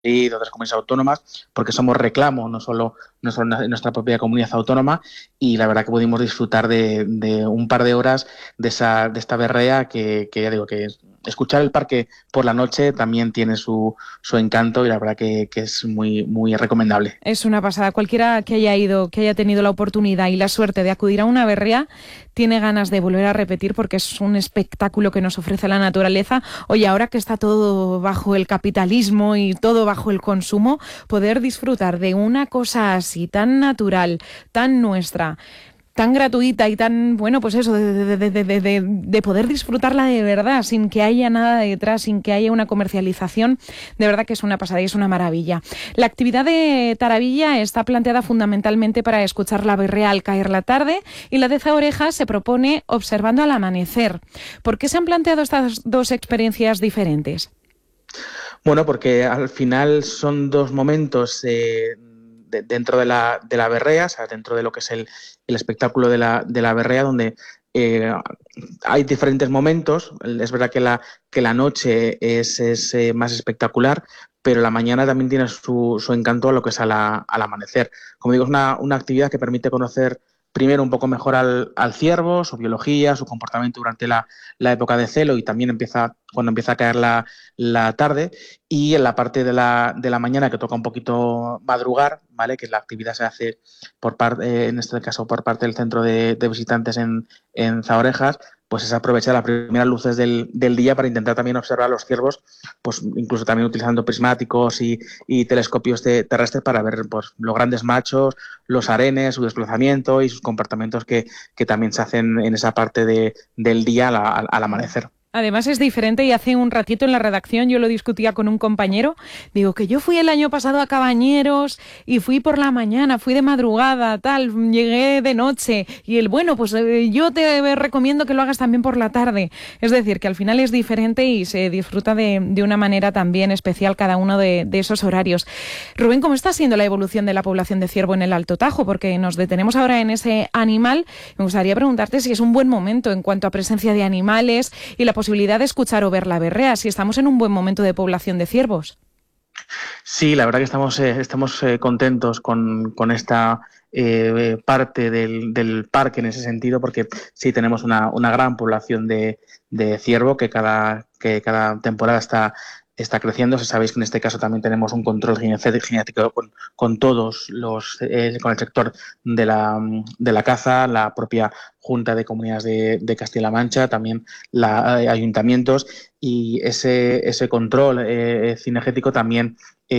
de otras comunidades autónomas, porque somos reclamo, no solo en nuestra propia comunidad autónoma, y la verdad que pudimos disfrutar de un par de horas de esta berrea que ya digo que escuchar el parque por la noche también tiene su encanto y la verdad que es muy, muy recomendable. Es una pasada. Cualquiera que haya ido, que haya tenido la oportunidad y la suerte de acudir a una berrea, tiene ganas de volver a repetir porque es un espectáculo que nos ofrece la naturaleza. Oye, ahora que está todo bajo el capitalismo y todo bajo el consumo, poder disfrutar de una cosa así, tan natural, tan nuestra, tan gratuita y tan, bueno, pues eso, de poder disfrutarla de verdad, sin que haya nada detrás, sin que haya una comercialización, de verdad que es una pasada y es una maravilla. La actividad de Taravilla está planteada fundamentalmente para escuchar la berrea al caer la tarde y la de Zaorejas se propone observando al amanecer. ¿Por qué se han planteado estas dos experiencias diferentes? Bueno, porque al final son dos momentos dentro de la berrea, o sea, dentro de lo que es el espectáculo de la berrea, donde eh, hay diferentes momentos. Es verdad que la noche es más espectacular, pero la mañana también tiene su encanto a lo que es al amanecer. Como digo, es una actividad que permite conocer primero un poco mejor al ciervo, su biología, su comportamiento durante la época de celo y también cuando empieza a caer la tarde. Y en la parte de la mañana que toca un poquito madrugar, ¿vale? Que la actividad se hace en este caso por parte del centro de visitantes en Zaorejas, pues es aprovechar las primeras luces del día para intentar también observar los ciervos, pues incluso también utilizando prismáticos y telescopios terrestres para ver pues, los grandes machos, los arenes, su desplazamiento y sus comportamientos que también se hacen en esa parte del día al amanecer. Además es diferente y hace un ratito en la redacción yo lo discutía con un compañero, digo que yo fui el año pasado a Cabañeros y fui por la mañana, fui de madrugada, tal, llegué de noche y bueno, pues yo te recomiendo que lo hagas también por la tarde. Es decir, que al final es diferente y se disfruta de una manera también especial cada uno de esos horarios. Rubén, ¿cómo está siendo la evolución de la población de ciervo en el Alto Tajo? Porque nos detenemos ahora en ese animal. Me gustaría preguntarte si es un buen momento en cuanto a presencia de animales y la posibilidad de escuchar o ver la berrea, si estamos en un buen momento de población de ciervos. Sí, la verdad que estamos contentos con esta parte del parque en ese sentido, porque sí tenemos una gran población de ciervo que cada temporada está creciendo. Sabéis que en este caso también tenemos un control genético con todos con el sector de la caza, la propia Junta de Comunidades de Castilla-La Mancha, también ayuntamientos, y ese control cinegético también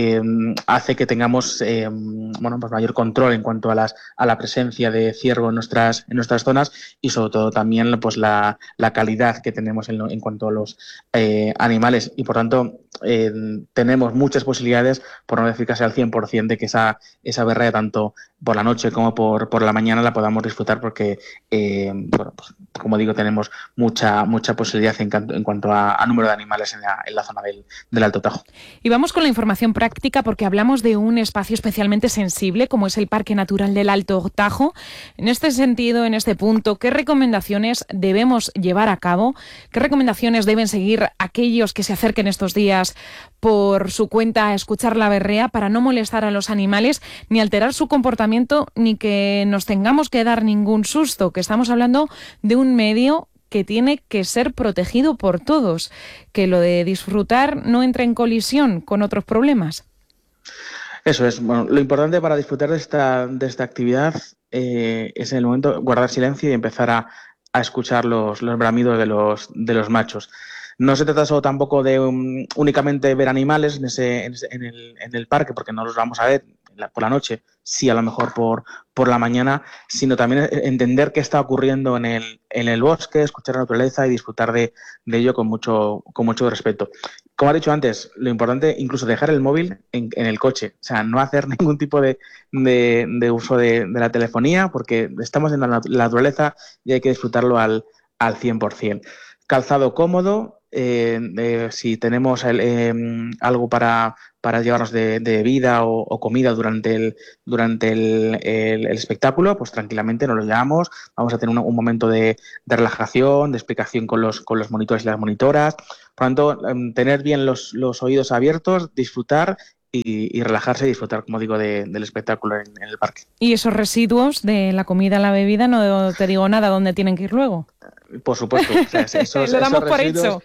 hace que tengamos pues mayor control en cuanto a la presencia de ciervo en nuestras zonas y sobre todo también pues la calidad que tenemos en cuanto a los animales y por tanto tenemos muchas posibilidades, por no decir casi al 100%, de que esa berrea tanto por la noche como por la mañana la podamos disfrutar porque bueno, pues, como digo, tenemos mucha posibilidad en cuanto a número de animales en la zona del Alto Tajo. Y vamos con la información práctica porque hablamos de un espacio especialmente sensible como es el Parque Natural del Alto Tajo. En este sentido, en este punto, ¿qué recomendaciones debemos llevar a cabo? ¿Qué recomendaciones deben seguir aquellos que se acerquen estos días por su cuenta a escuchar la berrea para no molestar a los animales ni alterar su comportamiento ni que nos tengamos que dar ningún susto? Que estamos hablando de un medio que tiene que ser protegido por todos, que lo de disfrutar no entre en colisión con otros problemas. Eso es. Bueno, lo importante para disfrutar de esta actividad es en el momento guardar silencio y empezar a escuchar los bramidos de los machos. No se trata solo tampoco de únicamente ver animales en el parque, porque no los vamos a ver por la noche, sí a lo mejor por la mañana, sino también entender qué está ocurriendo en el bosque, escuchar la naturaleza y disfrutar de ello con mucho respeto. Como has dicho antes, lo importante incluso dejar el móvil en el coche, o sea, no hacer ningún tipo de uso de la telefonía porque estamos en la naturaleza y hay que disfrutarlo al 100%. Calzado cómodo, si tenemos algo para llevarnos de bebida o comida durante el espectáculo, pues tranquilamente nos lo llevamos, vamos a tener un momento de relajación, de explicación con los monitores y las monitoras. Por lo tanto, tener bien los oídos abiertos, disfrutar y relajarse y disfrutar, como digo, del espectáculo en el parque. ¿Y esos residuos de la comida a la bebida, no te digo nada, dónde tienen que ir luego? Por supuesto, o sea, lo damos por hecho.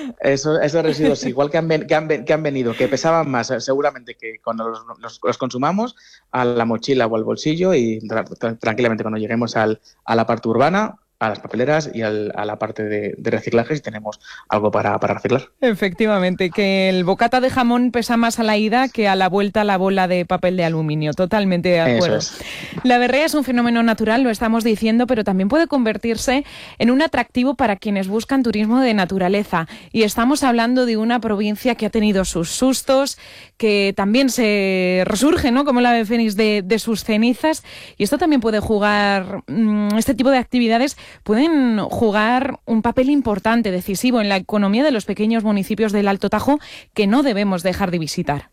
Esos residuos, igual que han venido, que pesaban más seguramente que cuando los consumamos, a la mochila o al bolsillo, y tranquilamente cuando lleguemos a la parte urbana, a las papeleras y a la parte de reciclaje, si tenemos algo para reciclar. Efectivamente, que el bocata de jamón pesa más a la ida que a la vuelta la bola de papel de aluminio. Totalmente de acuerdo. Eso es. La berrea es un fenómeno natural, lo estamos diciendo, pero también puede convertirse en un atractivo para quienes buscan turismo de naturaleza. Y estamos hablando de una provincia que ha tenido sus sustos, que también se resurge, ¿no?, como el ave fénix de sus cenizas. Y esto también puede jugar, este tipo de actividades pueden jugar un papel importante, decisivo en la economía de los pequeños municipios del Alto Tajo, que no debemos dejar de visitar.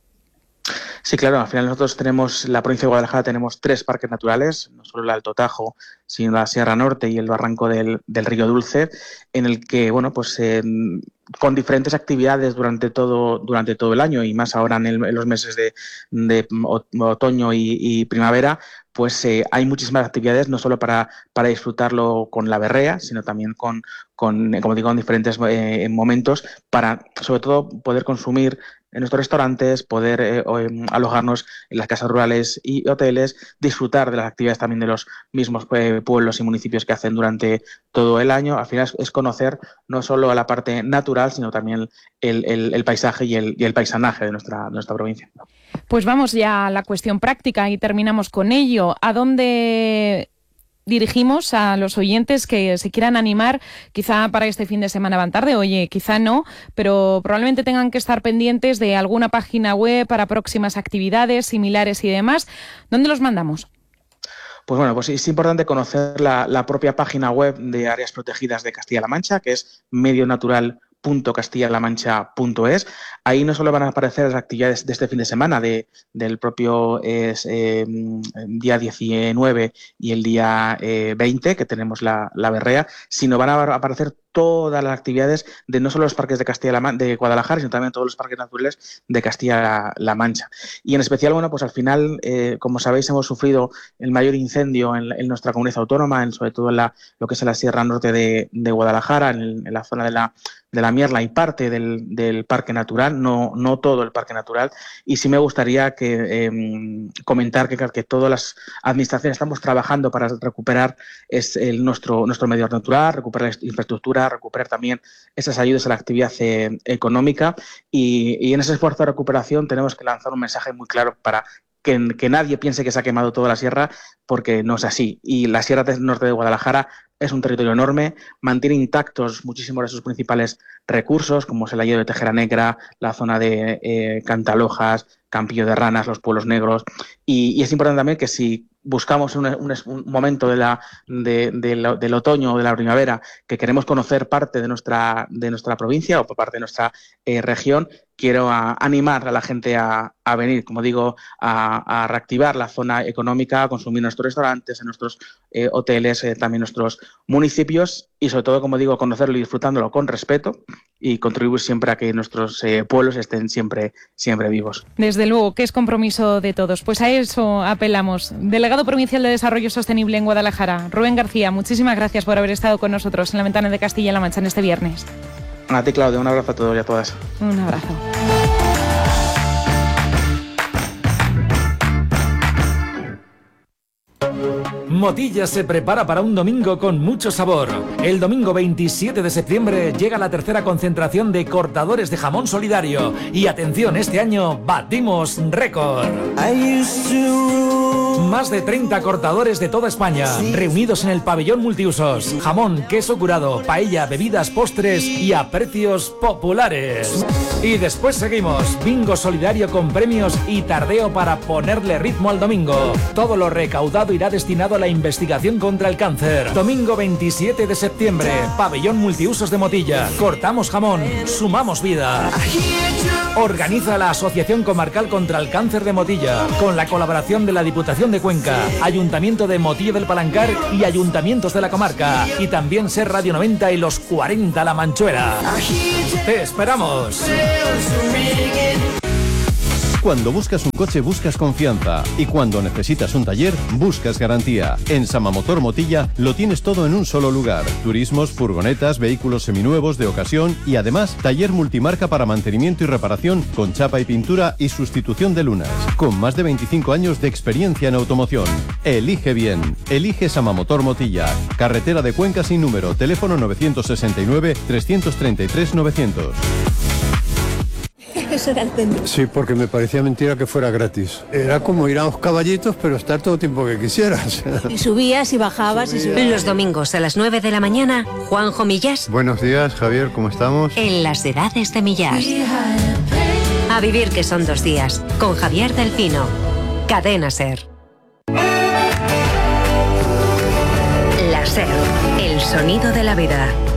Sí, claro, al final nosotros tenemos, la provincia de Guadalajara, tenemos 3 parques naturales, no solo el Alto Tajo, sino la Sierra Norte y el barranco del Río Dulce, en el que, bueno, pues con diferentes actividades durante todo el año, y más ahora en los meses de otoño y primavera, pues hay muchísimas actividades, no solo para disfrutarlo con la berrea, sino también con como digo, en diferentes momentos, para sobre todo poder consumir en nuestros restaurantes, poder alojarnos en las casas rurales y hoteles, disfrutar de las actividades también de los mismos pueblos y municipios que hacen durante todo el año. Al final es conocer no solo la parte natural, sino también el paisaje y el paisanaje de nuestra provincia. Pues vamos ya a la cuestión práctica y terminamos con ello. ¿A dónde dirigimos a los oyentes que se quieran animar? Quizá para este fin de semana van tarde, oye, quizá no, pero probablemente tengan que estar pendientes de alguna página web para próximas actividades similares y demás. ¿Dónde los mandamos? Pues bueno, pues es importante conocer la propia página web de Áreas Protegidas de Castilla-La Mancha, que es medionatural.castillalamancha.es. Ahí no solo van a aparecer las actividades de este fin de semana, del propio día 19 y el día 20, que tenemos la berrea, sino van a aparecer todas las actividades de no solo los parques de Guadalajara, sino también todos los parques naturales de Castilla-La Mancha. Y en especial, bueno, pues al final, como sabéis, hemos sufrido el mayor incendio en nuestra comunidad autónoma, sobre todo en lo que es la Sierra Norte de Guadalajara, en la zona de la Mierla y parte del parque natural, no todo el parque natural. Y sí me gustaría comentar que todas las administraciones estamos trabajando para recuperar nuestro medio natural, recuperar la infraestructura, recuperar también esas ayudas a la actividad económica, y en ese esfuerzo de recuperación tenemos que lanzar un mensaje muy claro para que nadie piense que se ha quemado toda la sierra, porque no es así. Y la Sierra Norte de Guadalajara es un territorio enorme, mantiene intactos muchísimos de sus principales recursos, como es el Alledo de Tejera Negra, la zona de Cantalojas, Campillo de Ranas, los pueblos negros, y es importante también que si buscamos un momento del otoño o de la primavera, que queremos conocer parte de nuestra provincia o parte de nuestra región, quiero animar a la gente a venir, como digo, a reactivar la zona económica, a consumir en nuestros restaurantes, en nuestros hoteles, también nuestros municipios, y sobre todo, como digo, conocerlo y disfrutándolo con respeto, y contribuir siempre a que nuestros pueblos estén siempre vivos. Desde luego, que es compromiso de todos. Pues a eso apelamos. Delegado Provincial de Desarrollo Sostenible en Guadalajara, Rubén García, muchísimas gracias por haber estado con nosotros en la Ventana de Castilla-La Mancha en este viernes. A ti, Claudia, un abrazo a todos y a todas. Un abrazo. Motilla se prepara para un domingo con mucho sabor. El domingo 27 de septiembre llega la tercera concentración de cortadores de jamón solidario. Y atención, este año batimos récord. Más de 30 cortadores de toda España, reunidos en el pabellón multiusos. Jamón, queso curado, paella, bebidas, postres y a precios populares. Y después seguimos, bingo solidario con premios y tardeo para ponerle ritmo al domingo. Todo lo recaudado irá destinado a la investigación contra el cáncer. Domingo 27 de septiembre, pabellón multiusos de Motilla. Cortamos jamón, sumamos vida. Organiza la Asociación Comarcal contra el Cáncer de Motilla, con la colaboración de la Diputación de Cuenca, Ayuntamiento de Motilla del Palancar y ayuntamientos de la comarca. Y también Ser Radio 90 y los 40 La Manchuela. ¡Te esperamos! Cuando buscas un coche buscas confianza y cuando necesitas un taller buscas garantía. En Samamotor Motilla lo tienes todo en un solo lugar. Turismos, furgonetas, vehículos seminuevos de ocasión y además taller multimarca para mantenimiento y reparación con chapa y pintura y sustitución de lunas. Con más de 25 años de experiencia en automoción. Elige bien. Elige Samamotor Motilla. Carretera de Cuenca sin número. Teléfono 969 333 900. Eso era el centro. Sí, porque me parecía mentira que fuera gratis. Era como ir a los caballitos, pero estar todo el tiempo que quisieras. Y subías y bajabas y subías. Los domingos a las 9 de la mañana, Juanjo Millás. Buenos días, Javier, ¿cómo estamos? En las edades de Millás. A vivir que son 2 días, con Javier Delpino. Cadena SER. La SER, el sonido de la vida.